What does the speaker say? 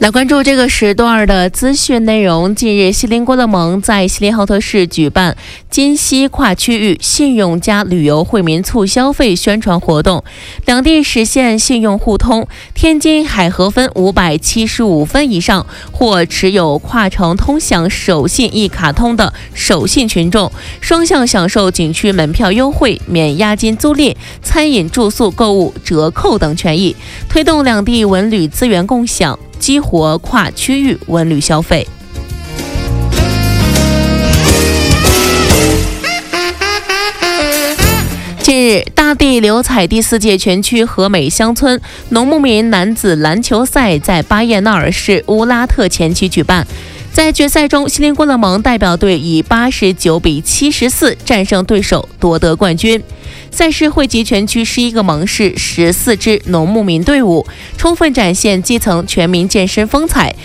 来关注这个时段的资讯内容。近日，锡林郭勒盟在锡林浩特市举办金锡跨区域信用加旅游惠民促消费宣传活动，两地实现信用互通。天津海河分575分以上或持有跨城通享手信一卡通的手信群众，双向享受景区门票优惠、免押金租赁、餐饮住宿购物折扣等权益，推动两地文旅资源共享，激活跨区域文旅消费。近日，大地流彩第4届全区和美乡村农牧民男子篮球赛在巴彦淖尔市乌拉特前旗举办。在决赛中，锡林郭勒盟代表队以89比74战胜对手，夺得冠军。赛事汇集全区11个盟市14支农牧民队伍，充分展现基层全民健身风采，